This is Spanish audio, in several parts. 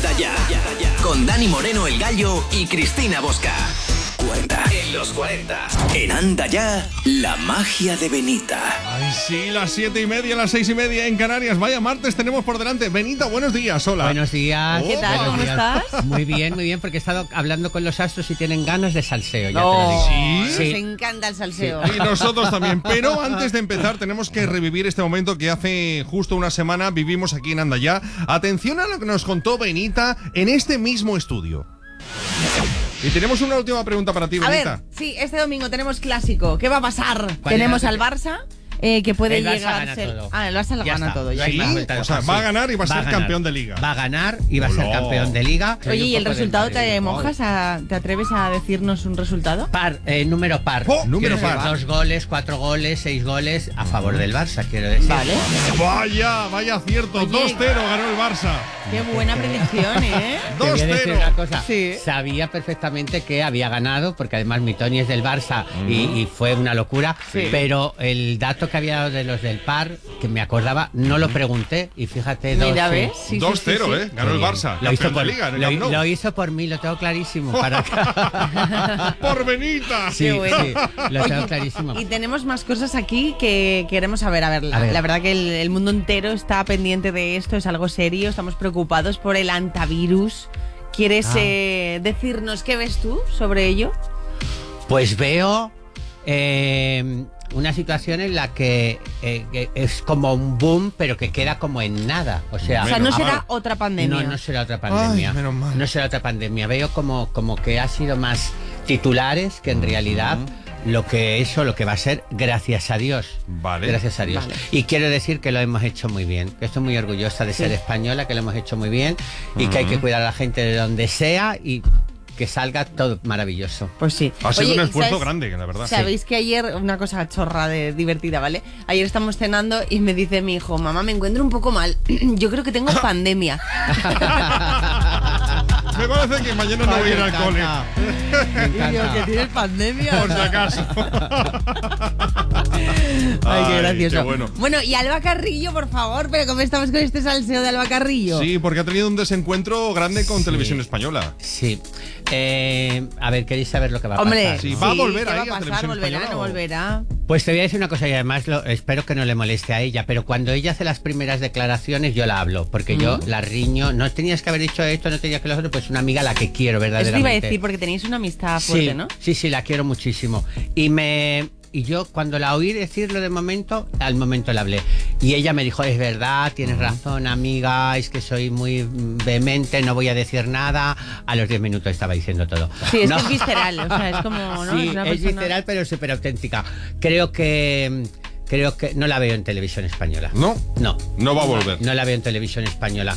Anda Ya, con Dani Moreno el Gallo y Cristina Bosca. 40. En los 40. En Anda Ya, la magia de Benita. Ay, sí, las 7:30, las 6:30 en Canarias. Vaya martes tenemos por delante. Benita, buenos días, hola. Buenos días. ¿Qué tal? Buenos ¿Cómo días. estás? Muy bien, porque he estado hablando con los astros y tienen ganas de salseo, ya te lo No, digo. ¿Sí? nos encanta el salseo. Y nosotros también. Pero antes de empezar tenemos que revivir este momento que hace justo una semana vivimos aquí en Anda Ya. Atención a lo que nos contó Benita en este mismo estudio. Y tenemos una última pregunta para ti, A Benita. ver, sí, este domingo tenemos clásico. ¿Qué va a pasar? ¿Cuál Tenemos era? al Barça, que puede El Barça llegar gana a ser... todo. Ah, el Barça lo Ya gana está. todo. Ya Sí, No hay está. vuelta de o sea, hoja, va a sí. ganar y va a ser campeón de liga. Va a ganar y va a ser Hola. campeón de liga. Oye, ¿y el un poco resultado del Madrid. te mojas? ¿Te atreves a decirnos un resultado? Número par. Oh, número Quiero par. decir, 2 goles, 4 goles, 6 goles a favor del Barça, quiero decir. Vale. Vaya acierto. Oye. 2-0 ganó el Barça. Qué buena predicción, ¿eh? Te voy a decir 2-0. una cosa. Sí. Sabía perfectamente que había ganado, porque además mi Tony es del Barça y fue una locura. Sí. Pero el dato que había dado de los del par, que me acordaba, no lo pregunté. Y fíjate, Mira, sí. ¿ves? Sí, 2-0, sí, sí. ganó el Muy bien. Barça. Lo hizo, Campeón por, de liga en el lo- Camp Nou. lo hizo por mí, lo tengo clarísimo. Por Benita. Sí, Qué bueno. sí, lo tengo Oye, clarísimo. Y tenemos más cosas aquí que queremos saber. A ver, la verdad que el mundo entero está pendiente de esto, es algo serio, estamos preocupados por el antivirus. ¿Quieres decirnos qué ves tú sobre ello? Pues veo una situación en la que es como un boom, pero que queda como en nada. O sea, O sea, no Menos será mal. otra pandemia. No será otra pandemia. Ay, menos mal. No será otra pandemia. Veo como que ha sido más titulares que en realidad lo que va a ser, gracias a Dios. Vale. Gracias a Dios. Vale. Y quiero decir que lo hemos hecho muy bien. Que estoy muy orgullosa de ser española, que lo hemos hecho muy bien y que hay que cuidar a la gente de donde sea y que salga todo maravilloso. Pues sí. Ha sido Oye, un ¿y esfuerzo sabes- grande, la verdad. Sabéis que ayer, una cosa chorra divertida, ¿vale? Ayer estamos cenando y me dice mi hijo, mamá, me encuentro un poco mal. Yo creo que tengo pandemia. Me parece que mañana no voy a ir al cole. Me Y yo, encanta. que tienes pandemia. Por si acaso. Ay, qué gracioso. qué bueno. Bueno, y Alba Carrillo, por favor, pero ¿cómo estamos con este salseo de Alba Carrillo? Sí, porque ha tenido un desencuentro grande con Televisión Española. Sí. A ver, ¿queréis saber lo que va a Hombre, pasar? Sí, va a volver ¿qué ahí va a a pasar? Televisión ¿Volverá? Española ¿No o? volverá? Pues te voy a decir una cosa y además espero que no le moleste a ella, pero cuando ella hace las primeras declaraciones yo la hablo, porque yo la riño, no tenías que haber dicho esto, no tenías que lo otro, pues una amiga a la que quiero Eso te verdaderamente. iba a decir, porque tenéis una amistad fuerte, Sí, ¿no? sí, la quiero muchísimo. Y yo cuando la oí decirlo de momento, al momento la hablé. Y ella me dijo, es verdad, tienes razón, amiga, es que soy muy vehemente, no voy a decir nada. A los 10 minutos estaba diciendo todo. Sí, es No. que es visceral, o sea, es como, ¿no? Sí, una es persona- visceral, pero súper auténtica. Creo que no la veo en Televisión Española. ¿No? No. No va a volver. No la veo en Televisión Española.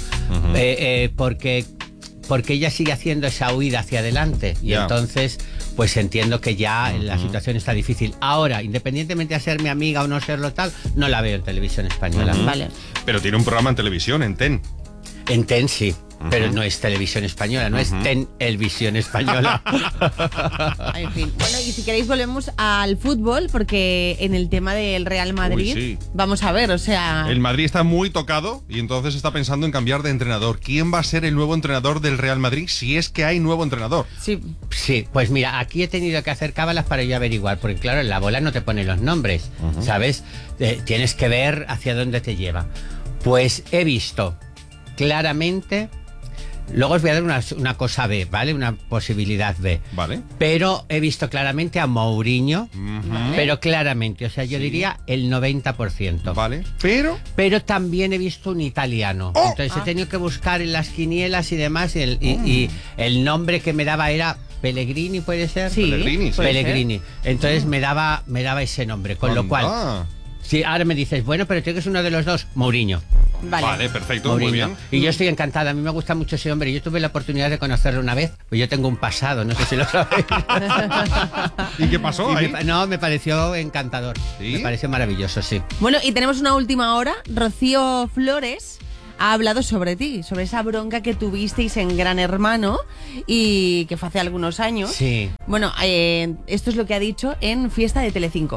Porque ella sigue haciendo esa huida hacia adelante. Y Ya. entonces, pues entiendo que ya la situación está difícil. Ahora, independientemente de ser mi amiga o no serlo tal, no la veo en Televisión Española. Vale. Pero tiene un programa en televisión, en TEN. En TEN sí, pero no es Televisión Española, no es TEN Elvisión Española. En fin. Bueno, y si queréis volvemos al fútbol, porque en el tema del Real Madrid, sí. vamos a ver, o sea... El Madrid está muy tocado y entonces está pensando en cambiar de entrenador. ¿Quién va a ser el nuevo entrenador del Real Madrid si es que hay nuevo entrenador? Sí, Sí, pues mira, aquí he tenido que hacer cábalas para yo averiguar, porque claro, en la bola no te pone los nombres, ¿sabes? Tienes que ver hacia dónde te lleva. Pues he visto claramente, luego os voy a dar una cosa B, ¿vale? Una posibilidad B. ¿Vale? Pero he visto claramente a Mourinho, pero claramente, o sea, yo diría el 90%. Vale. Pero... Pero también he visto un italiano. Entonces he tenido que buscar en las quinielas y demás, y el nombre que me daba era Pellegrini, ¿puede ser? sí. Pellegrini, sí. puede ser. Pellegrini. Entonces me daba ese nombre, con lo cual, Anda. si ahora me dices, bueno, pero tienes uno de los dos, Mourinho. Vale. Perfecto, Mourinho. muy bien. Y yo estoy encantada, a mí me gusta mucho ese hombre. Yo tuve la oportunidad de conocerlo una vez, pues yo tengo un pasado, no sé si lo sabéis. ¿Y qué pasó Y ahí? me pareció encantador. ¿Sí? Me pareció maravilloso, sí. Bueno, y tenemos una última hora. Rocío Flores ha hablado sobre ti, sobre esa bronca que tuvisteis en Gran Hermano y que fue hace algunos años. Sí. Bueno, esto es lo que ha dicho en Fiesta de Telecinco.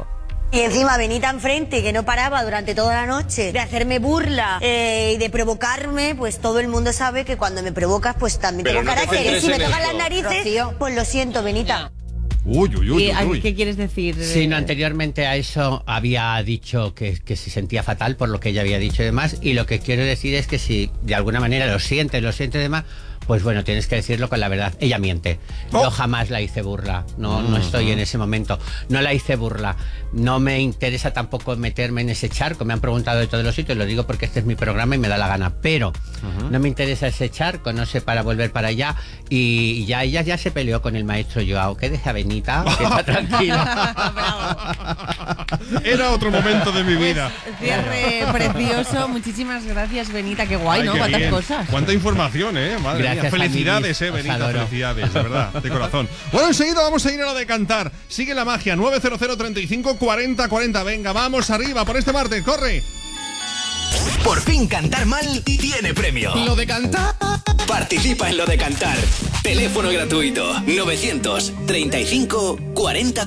Y encima Benita enfrente, que no paraba durante toda la noche de hacerme burla y de provocarme, pues todo el mundo sabe que cuando me provocas, pues también tengo carácter. Y si me tocan las narices, Rocío, pues lo siento, Benita. Uy. ¿Qué quieres decir? Sí, no, anteriormente a eso había dicho que se sentía fatal por lo que ella había dicho y demás, y lo que quiero decir es que si de alguna manera lo sientes demás, pues bueno, tienes que decirlo con la verdad. Ella miente. Yo jamás la hice burla. No estoy en ese momento. No la hice burla. No me interesa tampoco meterme en ese charco. Me han preguntado de todos los sitios. Lo digo porque este es mi programa y me da la gana. Pero no me interesa ese charco. No sé para volver para allá. Y ya ella ya se peleó con el maestro Joao. Que deja Benita, que está tranquila. Era otro momento de mi vida. Cierre precioso. Muchísimas gracias, Benita. Qué guay, ¿no? Cuántas cosas. Cuánta información, Madre mía. Felicidades, Benita, felicidades, de verdad, de corazón. Bueno, enseguida vamos a ir a lo de cantar. Sigue la magia, 900 35 40 40. Venga, vamos arriba por este martes, corre. Por fin cantar mal tiene premio. Lo de cantar. Participa en lo de cantar. Teléfono gratuito 900 35 40